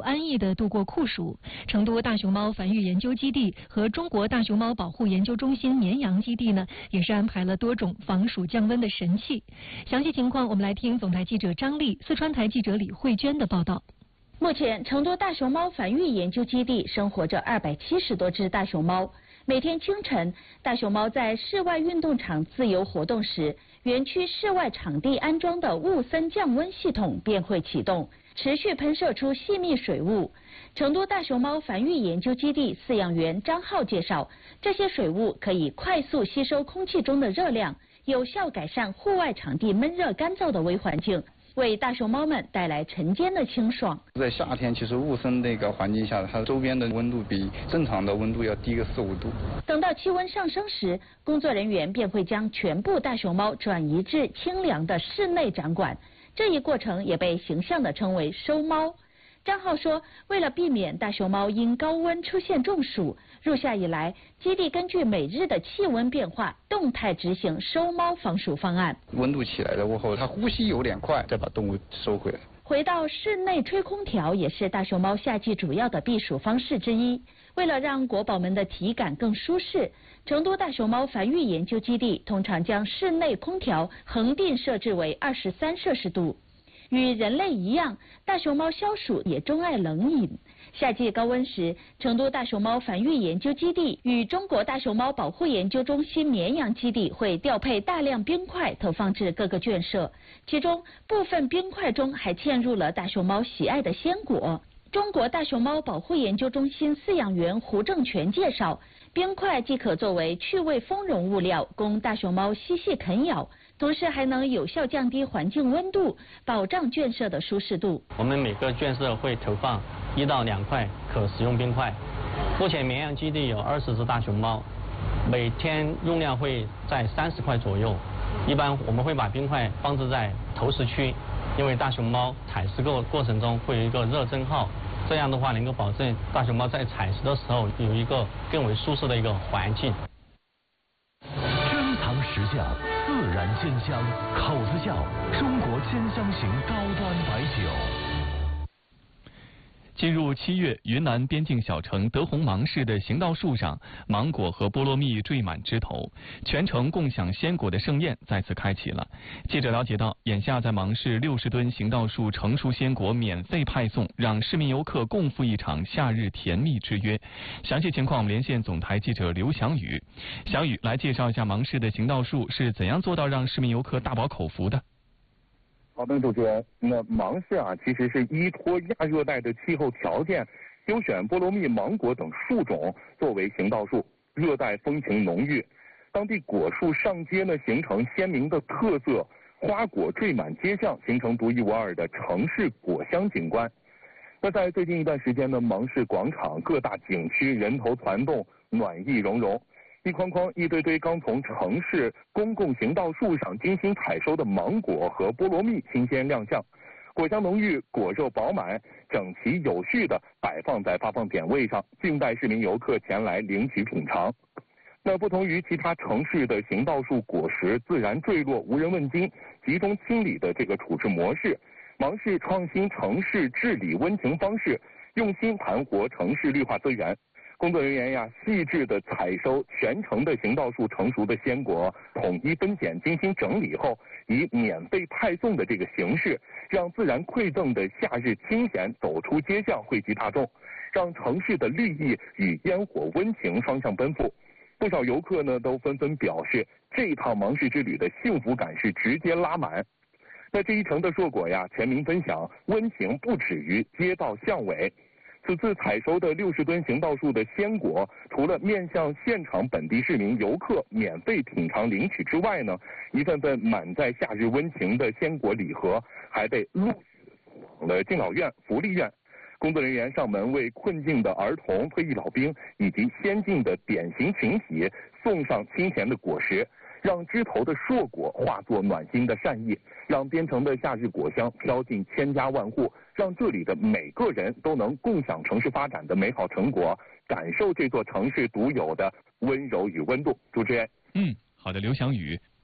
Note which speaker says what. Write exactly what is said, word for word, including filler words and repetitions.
Speaker 1: 安逸地度过酷暑。成都大熊猫繁育研究基地和中国大熊猫保护研究中心绵阳基地呢，也是安排了多种防暑降温的神器。详细情况，我们来听总台记者张丽、四川台记者李慧娟的报道。
Speaker 2: 目前，成都大熊猫繁育研究基地生活着二百七十多只大熊猫。每天清晨，大熊猫在室外运动场自由活动时，园区室外场地安装的雾森降温系统便会启动，持续喷射出细密水雾。成都大熊猫繁育研究基地饲养员张浩介绍，这些水雾可以快速吸收空气中的热量，有效改善户外场地闷热干燥的微环境，为大熊猫们带来晨间的清爽。
Speaker 3: 在夏天，其实雾森那个环境下，它周边的温度比正常的温度要低个四五度。
Speaker 2: 等到气温上升时，工作人员便会将全部大熊猫转移至清凉的室内展馆，这一过程也被形象地称为收猫。张浩说，为了避免大熊猫因高温出现中暑，入夏以来，基地根据每日的气温变化，动态执行收猫防暑方案。
Speaker 3: 温度起来了过后，它呼吸有点快，再把动物收回来。
Speaker 2: 回到室内吹空调也是大熊猫夏季主要的避暑方式之一。为了让国宝们的体感更舒适，成都大熊猫繁育研究基地通常将室内空调恒定设置为二十三摄氏度。与人类一样，大熊猫消暑也钟爱冷饮。夏季高温时，成都大熊猫繁育研究基地与中国大熊猫保护研究中心绵阳基地会调配大量冰块投放至各个圈舍，其中部分冰块中还嵌入了大熊猫喜爱的鲜果。中国大熊猫保护研究中心饲养员胡正全介绍，冰块既可作为趣味丰容物料，供大熊猫嬉戏啃咬，同时还能有效降低环境温度，保障圈舍的舒适度。
Speaker 4: 我们每个圈舍会投放一到两块可食用冰块。目前绵阳基地有二十只大熊猫，每天用量会在三十块左右。一般我们会把冰块放置在投食区，因为大熊猫采食过过程中会有一个热蒸耗，这样的话能够保证大熊猫在采食的时候有一个更为舒适的一个环境。
Speaker 5: 珍藏实窖，自然鲜香，口子窖，中国鲜香型高端白酒。
Speaker 6: 进入七月，云南边境小城德宏芒市的行道树上，芒果和菠萝蜜缀满枝头，全城共享鲜果的盛宴再次开启了。记者了解到，眼下在芒市六十吨行道树成熟鲜果免费派送，让市民游客共赴一场夏日甜蜜之约。详细情况，我们连线总台记者刘翔宇。翔宇来介绍一下芒市的行道树是怎样做到让市民游客大饱口福的。
Speaker 7: 好的，主持人。那芒市啊，其实是依托亚热带的气候条件，优选菠萝蜜、芒果等树种作为行道树，热带风情浓郁。当地果树上街呢，形成鲜明的特色，花果缀满街巷，形成独一无二的城市果香景观。那在最近一段时间呢，芒市广场各大景区人头攒动，暖意融融。一筐筐、一堆堆刚从城市公共行道树上精心采收的芒果和菠萝蜜新鲜亮相，果香浓郁，果肉饱满，整齐有序地摆放在发放点位上，静待市民游客前来领取品尝。那不同于其他城市的行道树果实自然坠落、无人问津、集中清理的这个处置模式，芒市创新城市治理温情方式，用心盘活城市绿化资源。工作人员呀，细致地采收全城的行道树成熟的鲜果，统一分拣、精心整理后，以免费派送的这个形式，让自然馈赠的夏日清闲走出街巷，惠及大众，让城市的绿意与烟火温情双向奔赴。不少游客呢都纷纷表示，这趟芒市之旅的幸福感是直接拉满。那这一程的硕果呀，全民分享，温情不止于街道巷尾。此次采收的六十吨行道树的鲜果，除了面向现场本地市民游客免费品尝领取之外呢，一份份满载夏日温情的鲜果礼盒，还被陆续送往了敬老院、福利院。工作人员上门为困境的儿童、退役老兵以及先进的典型群体送上清甜的果实，让枝头的硕果化作暖心的善意，让边城的夏日果香飘进千家万户，让这里的每个人都能共享城市发展的美好成果，感受这座城市独有的温柔与温度。主持人，
Speaker 6: 嗯，好的，刘翔宇。